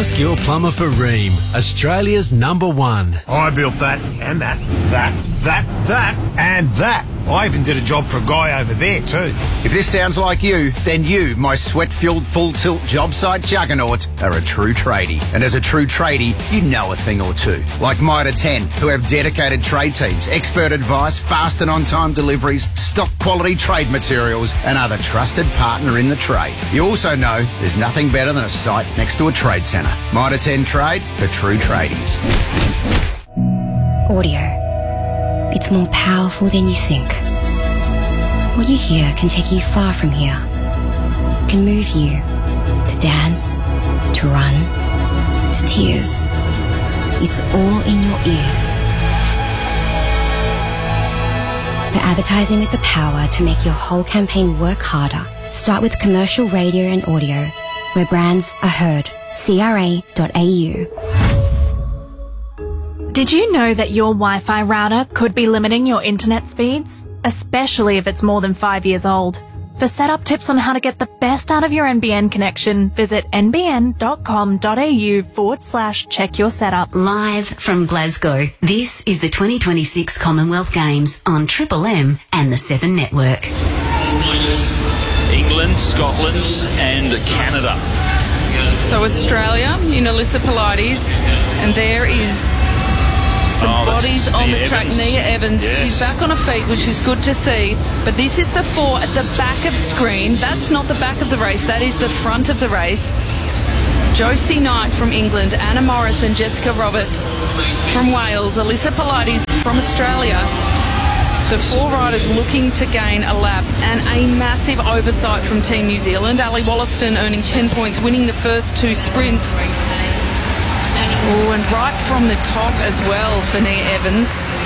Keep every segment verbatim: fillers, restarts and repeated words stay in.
Ask your plumber for Rheem, Australia's number one. I built that, and that, that, that, that, and that. I even did a job for a guy over there too. If this sounds like you, then you, my sweat-filled full-tilt job site juggernaut, are a true tradie. And as a true tradie, you know a thing or two. Like Mitre ten, who have dedicated trade teams, expert advice, fast and on-time deliveries, stock quality trade materials, and are the trusted partner in the trade. You also know there's nothing better than a site next to a trade centre. Mitre ten Trade for true tradies. Audio. It's more powerful than you think. What you hear can take you far from here. It can move you to dance, to run, to tears. It's all in your ears. For advertising with the power to make your whole campaign work harder, start with commercial radio and audio, where brands are heard. C R A dot A U. Did you know that your Wi-Fi router could be limiting your internet speeds? Especially if it's more than five years old. For setup tips on how to get the best out of your N B N connection, visit nbn.com.au forward slash check your setup. Live from Glasgow, this is the twenty twenty-six Commonwealth Games on Triple M and the Seven Network. England, Scotland and Canada. So Australia in Alyssa Pilates, and there is some oh, bodies on Nia the track. Evans. Nia Evans, Yes. she's back on her feet, which is good to see. But this is the four at the back of screen. That's not the back of the race, that is the front of the race. Josie Knight from England, Anna Morris and Jessica Roberts from Wales, Alyssa Pilates from Australia. The four riders looking to gain a lap, and a massive oversight from Team New Zealand. Ali Wollaston earning ten points, winning the first two sprints. Oh, and right from the top as well for Nia Evans.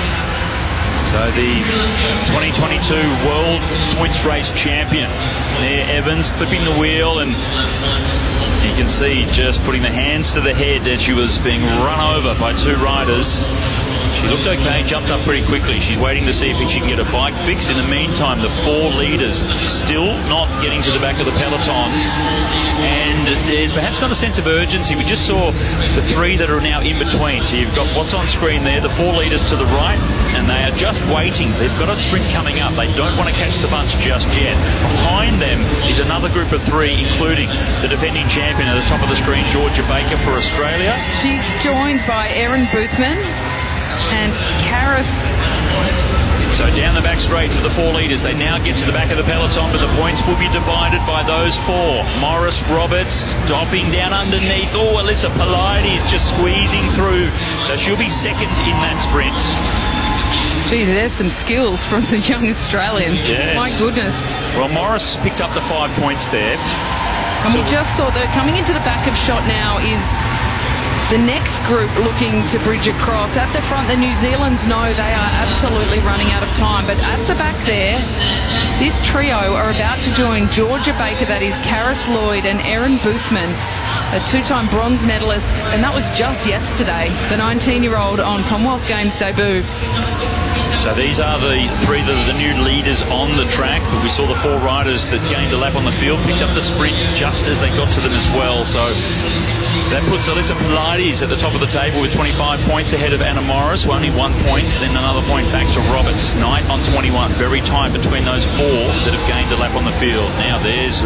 So the twenty twenty-two World Points Race champion, Nia Evans, clipping the wheel, and you can see just putting the hands to the head as she was being run over by two riders. She looked okay, jumped up pretty quickly. She's waiting to see if she can get a bike fixed. In the meantime, the four leaders still not getting to the back of the peloton. And there's perhaps not a sense of urgency. We just saw the three that are now in between. So you've got what's on screen there, the four leaders to the right, and they are just waiting. They've got a sprint coming up. They don't want to catch the bunch just yet. Behind them is another group of three, including the defending champion at the top of the screen, Georgia Baker for Australia. She's joined by Erin Boothman and Karis. So down the back straight for the four leaders. They now get to the back of the peloton, but the points will be divided by those four. Morris Roberts dropping down underneath. Oh, Alyssa Pilates just squeezing through. So she'll be second in that sprint. Gee, there's some skills from the young Australian. Yes. My goodness. Well, Morris picked up the five points there. And we just saw that coming into the back of shot now is the next group looking to bridge across. At the front, the New Zealanders know they are absolutely running out of time. But at the back there, this trio are about to join Georgia Baker, that is Karis Lloyd, and Erin Boothman, a two-time bronze medalist. And that was just yesterday, the nineteen-year-old on Commonwealth Games debut. So these are the three that are the new leaders on the track. But we saw the four riders that gained a lap on the field, picked up the sprint just as they got to them as well. So that puts Alyssa Pilates at the top of the table with twenty-five points ahead of Anna Morris, only one point, then another point back to Roberts. Knight on twenty-one, very tight between those four that have gained a lap on the field. Now there's...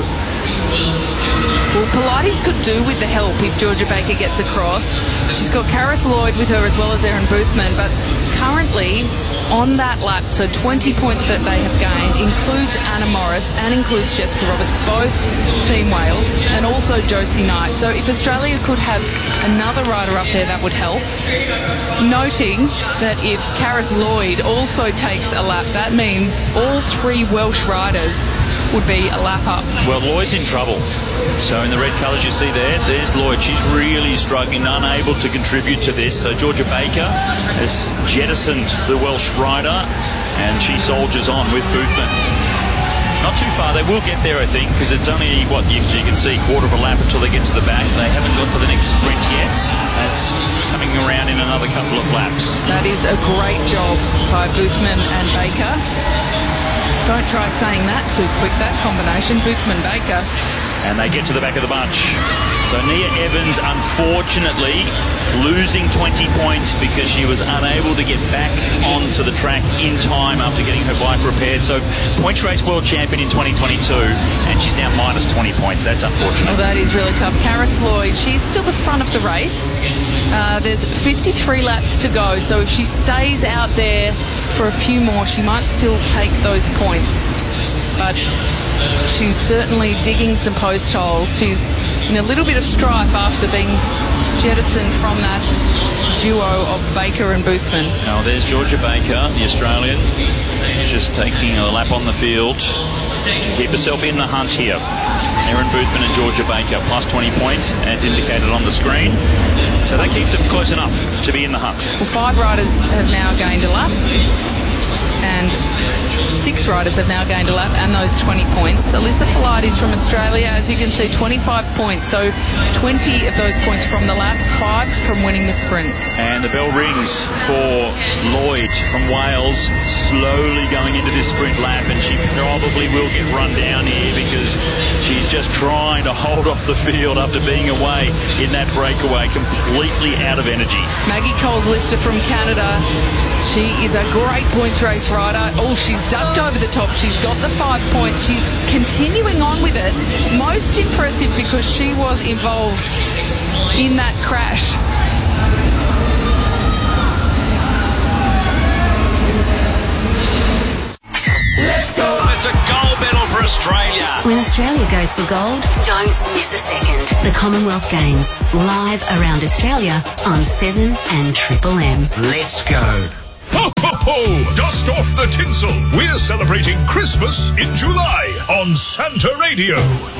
Well, Pilates could do with the help if Georgia Baker gets across. She's got Karis Lloyd with her as well as Erin Boothman, but currently on that lap, so twenty points that they have gained, includes Anna Morris and includes Jessica Roberts, both Team Wales, and also Josie Knight. So if Australia could have another rider up there, that would help. Noting that if Karis Lloyd also takes a lap, that means all three Welsh riders would be a lap up. Well, Lloyd's in trouble. So in the red colours you see there, there's Lloyd. She's really struggling, unable to contribute to this. So Georgia Baker has jettisoned the Welsh rider, and she soldiers on with Boothman. Not too far. They will get there, I think, because it's only, what, you, you can see, quarter of a lap until they get to the back. They haven't got to the next sprint yet. That's coming around in another couple of laps. That is a great job by Boothman and Baker. Don't try saying that too quick, that combination, Boothman-Baker. and they get to the back of the bunch. So Nia Evans, unfortunately, losing twenty points because she was unable to get back onto the track in time after getting her bike repaired. So points race world champion in twenty twenty-two, and she's now minus twenty points. That's unfortunate. Oh, that is really tough. Karis Lloyd, she's still the front of the race. Uh, there's fifty-three laps to go, so if she stays out there for a few more, she might still take those points. But she's certainly digging some post holes. She's in a little bit of strife after being jettisoned from that duo of Baker and Boothman. Now there's Georgia Baker, the Australian, just taking a lap on the field to keep herself in the hunt here. Erin Boothman and Georgia Baker, plus twenty points, as indicated on the screen. So that keeps them close enough to be in the hunt. Well, five riders have now gained a lap, and six riders have now gained a lap and those twenty points. Alyssa Pilates from Australia, as you can see, twenty-five points. So twenty of those points from the lap, five from winning the sprint. And the bell rings for Lloyd from Wales, slowly going into this sprint lap, and she probably will get run down here because she's just trying to hold off the field after being away in that breakaway, completely out of energy. Maggie Coles-Lister from Canada, she is a great points race rider. Oh, she's ducked over the top. She's got the five points. She's continuing on with it. Most impressive because she was involved in that crash. Let's go! It's a gold medal for Australia. When Australia goes for gold, don't miss a second. The Commonwealth Games, live around Australia on seven and Triple M. Let's go. Ho, ho, ho! Dust off the tinsel. We're celebrating Christmas in July on Santa Radio.